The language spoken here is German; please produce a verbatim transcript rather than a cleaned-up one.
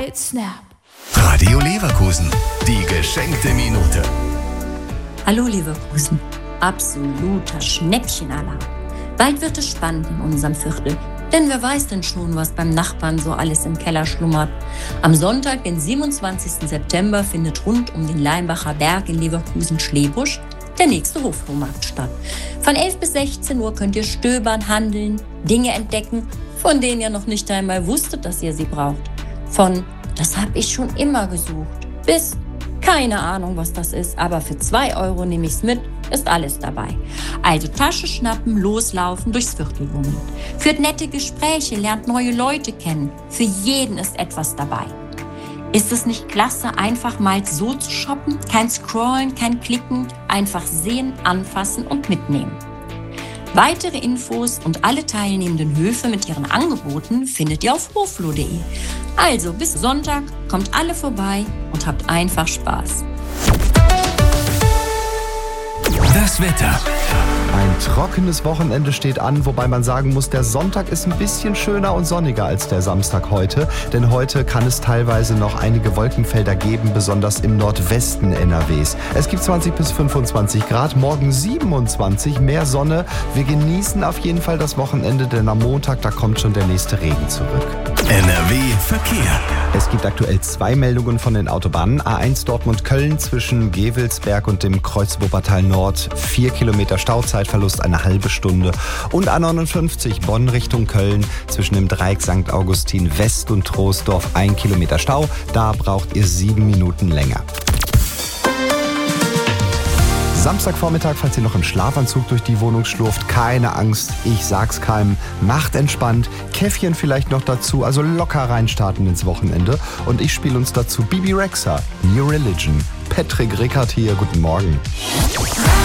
Snap. Radio Leverkusen, die geschenkte Minute. Hallo Leverkusen, absoluter Schnäppchenalarm. Bald wird es spannend in unserem Viertel, denn wer weiß denn schon, was beim Nachbarn so alles im Keller schlummert. Am Sonntag, den siebenundzwanzigsten September, findet rund um den Leimbacher Berg in Leverkusen-Schlebusch der nächste Hoflohmarkt statt. Von elf bis sechzehn Uhr könnt ihr stöbern, handeln, Dinge entdecken, von denen ihr noch nicht einmal wusstet, dass ihr sie braucht. Von das habe ich schon immer gesucht bis keine Ahnung, was das ist, aber für zwei Euro nehme ich's mit, ist alles dabei. Also Tasche schnappen, loslaufen, durchs Viertel bummeln. Führt nette Gespräche, lernt neue Leute kennen. Für jeden ist etwas dabei. Ist es nicht klasse, einfach mal so zu shoppen? Kein Scrollen, kein Klicken, einfach sehen, anfassen und mitnehmen. Weitere Infos und alle teilnehmenden Höfe mit ihren Angeboten findet ihr auf hoflo punkt de. Also bis Sonntag, kommt alle vorbei und habt einfach Spaß. Das Wetter. Ein trockenes Wochenende steht an, wobei man sagen muss, der Sonntag ist ein bisschen schöner und sonniger als der Samstag heute. Denn heute kann es teilweise noch einige Wolkenfelder geben, besonders im Nordwesten N R Ws. Es gibt zwanzig bis fünfundzwanzig Grad, morgen siebenundzwanzig, mehr Sonne. Wir genießen auf jeden Fall das Wochenende, denn am Montag, da kommt schon der nächste Regen zurück. N R W Verkehr. Es gibt aktuell zwei Meldungen von den Autobahnen. A eins Dortmund-Köln zwischen Gevelsberg und dem Kreuz Wuppertal Nord. Vier Kilometer Stauzeitverlust, eine halbe Stunde. Und A neunundfünfzig Bonn Richtung Köln zwischen dem Dreieck Sankt Augustin West und Troisdorf. Ein Kilometer Stau. Da braucht ihr sieben Minuten länger. Samstagvormittag, falls ihr noch im Schlafanzug durch die Wohnung schlurft, keine Angst, ich sag's keinem. Macht entspannt, Käffchen vielleicht noch dazu, also locker reinstarten ins Wochenende. Und ich spiele uns dazu Bibi Rexha, New Religion. Patrick Rickert hier, guten Morgen.